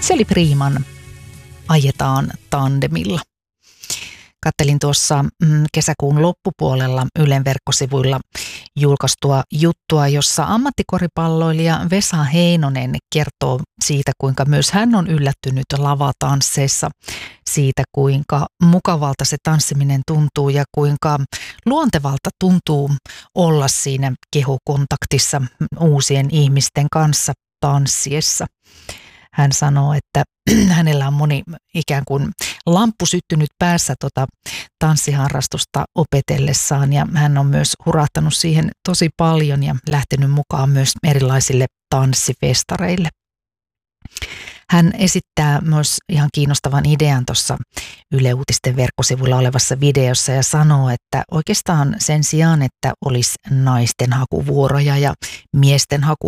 Micheli Priiman ajetaan tandemilla. Kattelin tuossa kesäkuun loppupuolella Ylen verkkosivuilla julkaistua juttua, jossa ammattikoripalloilija Vesa Heinonen kertoo siitä, kuinka myös hän on yllättynyt lavatansseissa, siitä kuinka mukavalta se tanssiminen tuntuu ja kuinka luontevalta tuntuu olla siinä kehokontaktissa uusien ihmisten kanssa tanssiessa. Hän sanoo, että hänellä on moni ikään kuin lamppu syttynyt päässä tanssiharrastusta opetellessaan ja hän on myös hurahtanut siihen tosi paljon ja lähtenyt mukaan myös erilaisille tanssifestareille. Hän esittää myös ihan kiinnostavan idean tuossa Yle Uutisten verkkosivulla olevassa videossa ja sanoo, että oikeastaan sen sijaan, että olisi naisten hakuvuoroja ja miesten hakuvuoroja,